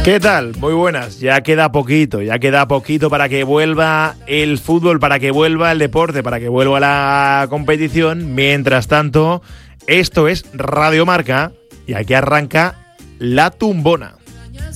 ¿Qué tal? Muy buenas. Ya queda poquito para que vuelva el fútbol, para que vuelva el deporte, para que vuelva la competición. Mientras tanto, esto es Radio Marca y aquí arranca La Tumbona.